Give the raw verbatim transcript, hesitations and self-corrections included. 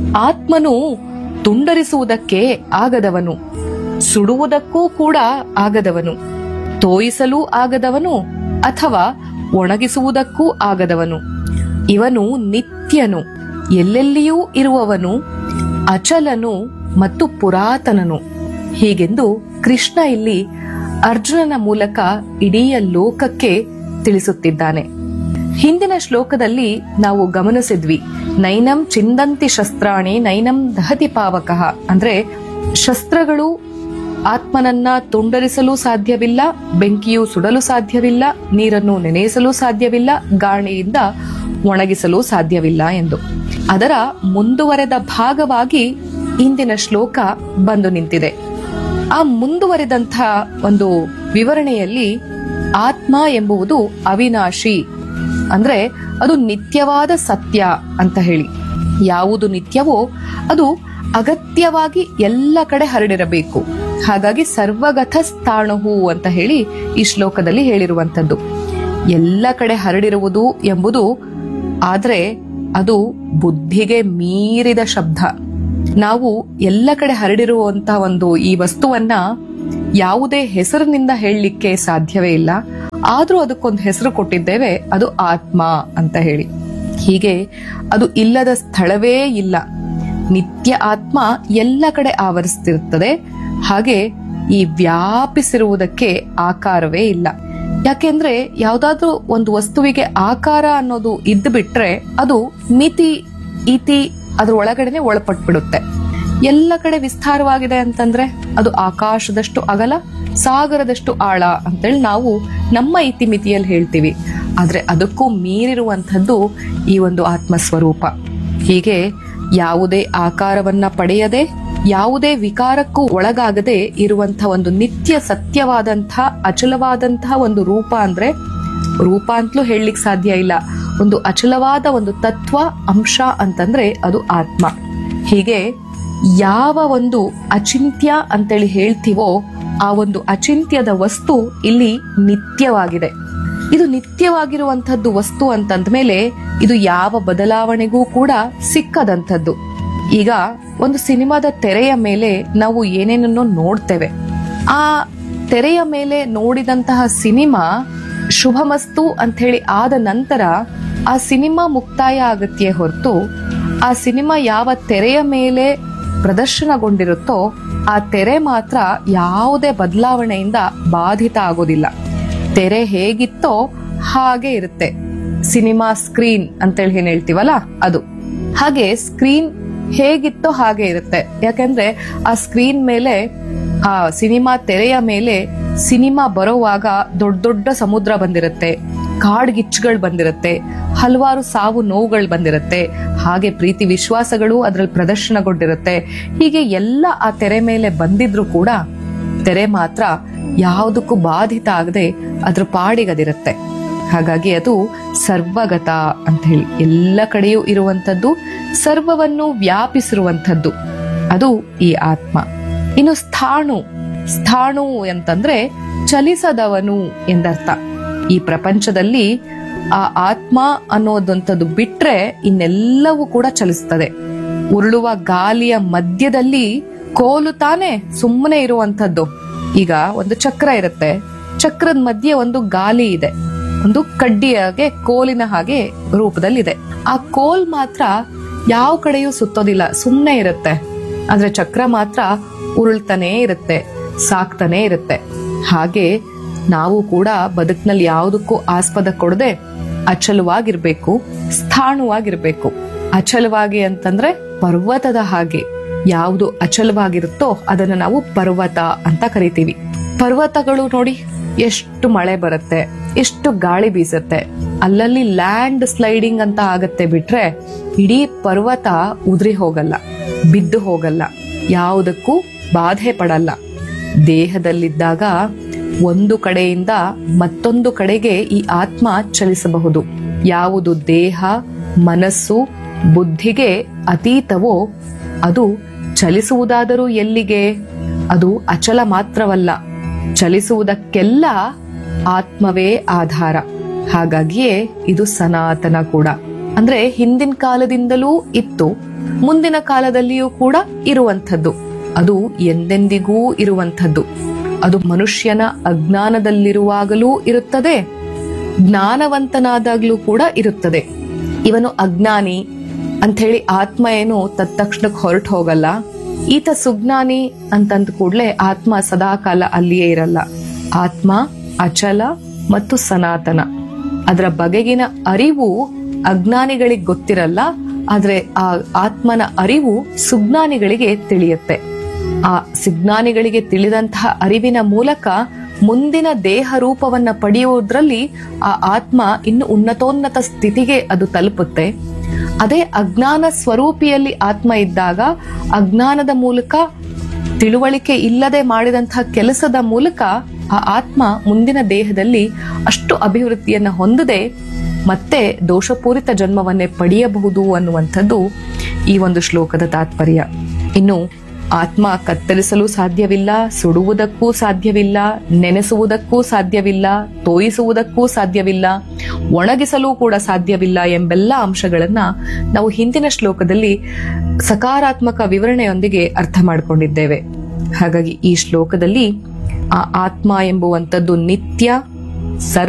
ಆತ್ಮನು ತುಂಡರಿಸುವುದಕ್ಕೆ ಆಗದವನು, ಸುಡುವುದಕ್ಕೂ ಕೂಡ ಆಗದವನು, ತೋಯಿಸಲೂ ಆಗದವನು ಅಥವಾ ಒಣಗಿಸುವುದಕ್ಕೂ ಆಗದವನು. ಇವನು ನಿತ್ಯನು, ಎಲ್ಲೆಲ್ಲಿಯೂ ಇರುವವನು, ಅಚಲನು ಮತ್ತು ಪುರಾತನನು. ಹೀಗೆಂದು ಕೃಷ್ಣ ಇಲ್ಲಿ ಅರ್ಜುನನ ಮೂಲಕ ಇಡೀ ಲೋಕಕ್ಕೆ ತಿಳಿಸುತ್ತಿದ್ದಾನೆ. ಹಿಂದಿನ ಶ್ಲೋಕದಲ್ಲಿ ನಾವು ಗಮನಿಸಿದ್ವಿ, ನೈನಂ ಚಿಂದಂತಿ ಶಸ್ತ್ರಾಣಿ ನೈನಂ ದಹತಿ ಪಾವಕಃ. ಅಂದ್ರೆ ಶಸ್ತ್ರಗಳು ಆತ್ಮನನ್ನ ತುಂಡರಿಸಲು ಸಾಧ್ಯವಿಲ್ಲ, ಬೆಂಕಿಯು ಸುಡಲು ಸಾಧ್ಯವಿಲ್ಲ, ನೀರನ್ನು ನೆನೆಸಲು ಸಾಧ್ಯವಿಲ್ಲ, ಗಾಳಿಯಿಂದ ಒಣಗಿಸಲು ಸಾಧ್ಯವಿಲ್ಲ ಎಂದು. ಅದರ ಮುಂದುವರೆದ ಭಾಗವಾಗಿ ಇಂದಿನ ಶ್ಲೋಕ ಬಂದು ನಿಂತಿದೆ. ಆ ಮುಂದುವರೆದಂಥ ಒಂದು ವಿವರಣೆಯಲ್ಲಿ ಆತ್ಮ ಎಂಬುವುದು ಅವಿನಾಶಿ, ಅಂದ್ರೆ ಅದು ನಿತ್ಯವಾದ ಸತ್ಯ ಅಂತ ಹೇಳಿ. ಯಾವುದು ನಿತ್ಯವೋ ಅದು ಅಗತ್ಯವಾಗಿ ಎಲ್ಲ ಕಡೆ ಹರಡಿರಬೇಕು. ಹಾಗಾಗಿ ಸರ್ವಗತ ಸ್ಥಾಣುಹು ಅಂತ ಹೇಳಿ ಈ ಶ್ಲೋಕದಲ್ಲಿ ಹೇಳಿರುವಂತದ್ದು. ಎಲ್ಲ ಕಡೆ ಹರಡಿರುವುದು ಎಂಬುದು ಆದ್ರೆ ಅದು ಬುದ್ಧಿಗೆ ಮೀರಿದ ಶಬ್ದ. ನಾವು ಎಲ್ಲ ಕಡೆ ಹರಡಿರುವಂತಹ ಒಂದು ಈ ವಸ್ತುವನ್ನ ಯಾವುದೇ ಹೆಸರಿನಿಂದ ಹೇಳಲಿಕ್ಕೆ ಸಾಧ್ಯವೇ ಇಲ್ಲ. ಆದ್ರೂ ಅದಕ್ಕೊಂದು ಹೆಸರು ಕೊಟ್ಟಿದ್ದೇವೆ, ಅದು ಆತ್ಮ ಅಂತ ಹೇಳಿ. ಹೀಗೆ ಅದು ಇಲ್ಲದ ಸ್ಥಳವೇ ಇಲ್ಲ. ನಿತ್ಯ ಆತ್ಮ ಎಲ್ಲ ಕಡೆ ಆವರಿಸ್ತಿರುತ್ತದೆ. ಹಾಗೆ ಈ ವ್ಯಾಪಿಸಿರುವುದಕ್ಕೆ ಆಕಾರವೇ ಇಲ್ಲ. ಯಾಕೆಂದ್ರೆ ಯಾವ್ದಾದ್ರೂ ಒಂದು ವಸ್ತುವಿಗೆ ಆಕಾರ ಅನ್ನೋದು ಇದ್ದು ಬಿಟ್ರೆ ಅದು ಮಿತಿ ಇತಿ ಅದ್ರ ಒಳಗಡೆನೆ ಒಳಪಟ್ಬಿಡುತ್ತೆ. ಎಲ್ಲ ಕಡೆ ವಿಸ್ತಾರವಾಗಿದೆ ಅಂತಂದ್ರೆ ಅದು ಆಕಾಶದಷ್ಟು ಅಗಲ, ಸಾಗರದಷ್ಟು ಆಳ ಅಂತೇಳಿ ನಾವು ನಮ್ಮ ಇತಿಮಿತಿಯಲ್ಲಿ ಹೇಳ್ತೀವಿ. ಆದ್ರೆ ಅದಕ್ಕೂ ಮೀರಿರುವಂಥದ್ದು ಈ ಒಂದು ಆತ್ಮಸ್ವರೂಪ. ಹೀಗೆ ಯಾವುದೇ ಆಕಾರವನ್ನ ಪಡೆಯದೆ, ಯಾವುದೇ ವಿಕಾರಕ್ಕೂ ಒಳಗಾಗದೆ ಇರುವಂತಹ ಒಂದು ನಿತ್ಯ ಸತ್ಯವಾದಂತಹ ಅಚಲವಾದಂತಹ ಒಂದು ರೂಪ. ಅಂದ್ರೆ ರೂಪ ಅಂತಲೂ ಹೇಳಲಿಕ್ಕೆ ಸಾಧ್ಯ ಇಲ್ಲ, ಒಂದು ಅಚಲವಾದ ಒಂದು ತತ್ವ ಅಂಶ ಅಂತಂದ್ರೆ ಅದು ಆತ್ಮ. ಹೀಗೆ ಯಾವ ಒಂದು ಅಚಿಂತ್ಯ ಅಂತೇಳಿ ಹೇಳ್ತೀವೋ ಆ ಒಂದು ಅಚಿಂತ್ಯದ ವಸ್ತು ಇಲ್ಲಿ ನಿತ್ಯವಾಗಿದೆ. ಇದು ನಿತ್ಯವಾಗಿರುವಂತಹದ್ದು ವಸ್ತು ಅಂತಂದ್ಮೇಲೆ ಇದು ಯಾವ ಬದಲಾವಣೆಗೂ ಕೂಡ ಸಿಕ್ಕದಂಥದ್ದು. ಈಗ ಒಂದು ಸಿನಿಮಾದ ತೆರೆಯ ಮೇಲೆ ನಾವು ಏನೇನನ್ನೋ ನೋಡ್ತೇವೆ. ಆ ತೆರೆಯ ಮೇಲೆ ನೋಡಿದಂತಹ ಸಿನಿಮಾ ಶುಭಮಸ್ತು ಅಂತ ಹೇಳಿ ಆದ ನಂತರ ಆ ಸಿನಿಮಾ ಮುಕ್ತಾಯ ಆಗತ್ಯೇ ಹೊರತು ಆ ಸಿನಿಮಾ ಯಾವ ತೆರೆಯ ಮೇಲೆ ಪ್ರದರ್ಶನಗೊಂಡಿರುತ್ತೋ ಆ ತೆರೆ ಮಾತ್ರ ಯಾವುದೇ ಬದಲಾವಣೆಯಿಂದ ಬಾಧಿತ ಆಗೋದಿಲ್ಲ. ತೆರೆ ಹೇಗಿತ್ತೋ ಹಾಗೆ ಇರುತ್ತೆ. ಸಿನಿಮಾ ಸ್ಕ್ರೀನ್ ಅಂತೇಳಿ ಏನ್ ಹೇಳ್ತೀವಲ್ಲ ಅದು. ಹಾಗೆ ಸ್ಕ್ರೀನ್ ಹೇಗಿತ್ತೋ ಹಾಗೆ ಇರುತ್ತೆ. ಯಾಕಂದ್ರೆ ಆ ಸ್ಕ್ರೀನ್ ಮೇಲೆ, ಆ ಸಿನಿಮಾ ತೆರೆಯ ಮೇಲೆ ಸಿನಿಮಾ ಬರೋವಾಗ ದೊಡ್ಡ ದೊಡ್ಡ ಸಮುದ್ರ ಬಂದಿರುತ್ತೆ, ಕಾಡ್ಗಿಚ್ಚುಗಳು ಬಂದಿರುತ್ತೆ, ಹಲವಾರು ಸಾವು ನೋವುಗಳು ಬಂದಿರುತ್ತೆ, ಹಾಗೆ ಪ್ರೀತಿ ವಿಶ್ವಾಸಗಳು ಅದರಲ್ಲಿ ಪ್ರದರ್ಶನಗೊಂಡಿರುತ್ತೆ. ಹೀಗೆ ಎಲ್ಲ ಆ ತೆರೆ ಮೇಲೆ ಬಂದಿದ್ರು ಕೂಡ ತೆರೆ ಮಾತ್ರ ಯಾವುದಕ್ಕೂ ಬಾಧಿತ ಆಗದೆ ಅದ್ರ ಪಾಡಿಗದಿರುತ್ತೆ. ಹಾಗಾಗಿ ಅದು ಸರ್ವಗತ ಅಂತ ಹೇಳಿ ಎಲ್ಲ ಕಡೆಯೂ ಇರುವಂತದ್ದು, ಸರ್ವವನ್ನು ವ್ಯಾಪಿಸಿರುವಂತದ್ದು ಅದು ಈ ಆತ್ಮ. ಇನ್ನು ಸ್ಥಾಣು, ಸ್ಥಾಣು ಅಂತಂದ್ರೆ ಚಲಿಸದವನು ಎಂದರ್ಥ. ಈ ಪ್ರಪಂಚದಲ್ಲಿ ಆ ಆತ್ಮ ಅನ್ನೋದಂಥದ್ದು ಬಿಟ್ರೆ ಇನ್ನೆಲ್ಲವೂ ಕೂಡ ಚಲಿಸ್ತದೆ. ಉರುಳುವ ಗಾಲಿಯ ಮಧ್ಯದಲ್ಲಿ ಕೋಲು ತಾನೇ ಸುಮ್ಮನೆ ಇರುವಂತದ್ದು. ಈಗ ಒಂದು ಚಕ್ರ ಇರುತ್ತೆ, ಚಕ್ರದ ಮಧ್ಯೆ ಒಂದು ಗಾಲಿ ಇದೆ, ಒಂದು ಕಡ್ಡಿಯಾಗೆ ಕೋಲಿನ ಹಾಗೆ ರೂಪದಲ್ಲಿದೆ. ಆ ಕೋಲ್ ಮಾತ್ರ ಯಾವ ಕಡೆಯೂ ಸುತ್ತೋದಿಲ್ಲ, ಸುಮ್ಮನೆ ಇರುತ್ತೆ. ಆದ್ರೆ ಚಕ್ರ ಮಾತ್ರ ಉರುಳ್ತಾನೆ ಇರುತ್ತೆ, ಸಾಕ್ತಾನೆ ಇರುತ್ತೆ. ಹಾಗೆ ನಾವು ಕೂಡ ಬದುಕಿನಲ್ಲಿ ಯಾವುದಕ್ಕೂ ಆಸ್ಪದ ಕೊಡದೆ ಅಚಲವಾಗಿರ್ಬೇಕು, ಸ್ಥಾಣುವಾಗಿರ್ಬೇಕು. ಅಚಲವಾಗಿ ಅಂತಂದ್ರೆ ಪರ್ವತದ ಹಾಗೆ. ಯಾವುದು ಅಚಲವಾಗಿರುತ್ತೋ ಅದನ್ನ ನಾವು ಪರ್ವತ ಅಂತ ಕರಿತೀವಿ. ಪರ್ವತಗಳು ನೋಡಿ ಎಷ್ಟು ಮಳೆ ಬರುತ್ತೆ, ಎಷ್ಟು ಗಾಳಿ ಬೀಸುತ್ತೆ, ಅಲ್ಲಲ್ಲಿ ಲ್ಯಾಂಡ್ ಸ್ಲೈಡಿಂಗ್ ಅಂತ ಆಗತ್ತೆ ಬಿಟ್ರೆ ಇಡೀ ಪರ್ವತ ಉದ್ರಿ ಹೋಗಲ್ಲ, ಬಿದ್ದು ಹೋಗಲ್ಲ, ಯಾವುದಕ್ಕೂ ಬಾಧೆ ಪಡಲ್ಲ. ದೇಹದಲ್ಲಿದ್ದಾಗ ಒಂದು ಕಡೆಯಿಂದ ಮತ್ತೊಂದು ಕಡೆಗೆ ಈ ಆತ್ಮ ಚಲಿಸಬಹುದು. ಯಾವುದು ದೇಹ, ಮನಸ್ಸು, ಬುದ್ಧಿಗೆ ಅತೀತವೋ ಅದು ಚಲಿಸುವುದಾದರೂ ಎಲ್ಲಿಗೆ? ಅದು ಅಚಲ ಮಾತ್ರವಲ್ಲ, ಚಲಿಸುವುದಕ್ಕೆಲ್ಲ ಆತ್ಮವೇ ಆಧಾರ. ಹಾಗಾಗಿಯೇ ಇದು ಸನಾತನ ಕೂಡ. ಅಂದ್ರೆ ಹಿಂದಿನ ಕಾಲದಿಂದಲೂ ಇತ್ತು, ಮುಂದಿನ ಕಾಲದಲ್ಲಿಯೂ ಕೂಡ ಇರುವಂಥದ್ದು. ಅದು ಎಂದೆಂದಿಗೂ ಇರುವಂಥದ್ದು. ಅದು ಮನುಷ್ಯನ ಅಜ್ಞಾನದಲ್ಲಿರುವಾಗಲೂ ಇರುತ್ತದೆ, ಜ್ಞಾನವಂತನಾದಾಗ್ಲೂ ಕೂಡ ಇರುತ್ತದೆ. ಇವನು ಅಜ್ಞಾನಿ ಅಂತ ಹೇಳಿ ಆತ್ಮ ಏನು ತತ್ಕ್ಷಣಕ್ಕೆ ಹೊರಟು ಹೋಗಲ್ಲ. ಈತ ಸುಜ್ಞಾನಿ ಅಂತಂದ ಕೂಡ್ಲೆ ಆತ್ಮ ಸದಾಕಾಲ ಅಲ್ಲಿಯೇ ಇರಲ್ಲ. ಆತ್ಮ ಅಚಲ ಮತ್ತು ಸನಾತನ. ಅದರ ಬಗೆಗಿನ ಅರಿವು ಅಜ್ಞಾನಿಗಳಿಗೆ ಗೊತ್ತಿರಲ್ಲ, ಆದ್ರೆ ಆ ಆತ್ಮನ ಅರಿವು ಸುಜ್ಞಾನಿಗಳಿಗೆ ತಿಳಿಯುತ್ತೆ. ಆ ಸುಜ್ಞಾನಿಗಳಿಗೆ ತಿಳಿದಂತಹ ಅರಿವಿನ ಮೂಲಕ ಮುಂದಿನ ದೇಹ ರೂಪವನ್ನ ಪಡೆಯುವುದರಲ್ಲಿ ಆ ಆತ್ಮ ಇನ್ನು ಉನ್ನತೋನ್ನತ ಸ್ಥಿತಿಗೆ ಅದು ತಲುಪುತ್ತೆ. ಅದೇ ಅಜ್ಞಾನ ಸ್ವರೂಪಿಯಲ್ಲಿ ಆತ್ಮ ಇದ್ದಾಗ ಅಜ್ಞಾನದ ಮೂಲಕ, ತಿಳುವಳಿಕೆ ಇಲ್ಲದೆ ಮಾಡಿದಂತಹ ಕೆಲಸದ ಮೂಲಕ ಆ ಆತ್ಮ ಮುಂದಿನ ದೇಹದಲ್ಲಿ ಅಷ್ಟು ಅಭಿವೃದ್ಧಿಯನ್ನ ಹೊಂದದೆ ಮತ್ತೆ ದೋಷಪೂರಿತ ಜನ್ಮವನ್ನೇ ಪಡೆಯಬಹುದು ಅನ್ನುವಂಥದ್ದು ಈ ಒಂದು ಶ್ಲೋಕದ ತಾತ್ಪರ್ಯ. ಇನ್ನು ಆತ್ಮ ಕತ್ತರಿಸಲು ಸಾಧ್ಯವಿಲ್ಲ, ಸುಡುವುದಕ್ಕೂ ಸಾಧ್ಯವಿಲ್ಲ, ನೆನೆಸುವುದಕ್ಕೂ ಸಾಧ್ಯವಿಲ್ಲ, ತೋಯಿಸುವುದಕ್ಕೂ ಸಾಧ್ಯವಿಲ್ಲ, ಒಣಗಿಸಲು ಕೂಡ ಸಾಧ್ಯವಿಲ್ಲ ಎಂಬೆಲ್ಲ ಅಂಶಗಳನ್ನ ನಾವು ಹಿಂದಿನ ಶ್ಲೋಕದಲ್ಲಿ ಸಕಾರಾತ್ಮಕ ವಿವರಣೆಯೊಂದಿಗೆ ಅರ್ಥ ಮಾಡಿಕೊಂಡಿದ್ದೇವೆ. ಹಾಗಾಗಿ ಈ ಶ್ಲೋಕದಲ್ಲಿ ಆ ಆತ್ಮ ಎಂಬುವಂಥದ್ದು ನಿತ್ಯ, ಸರ್ವ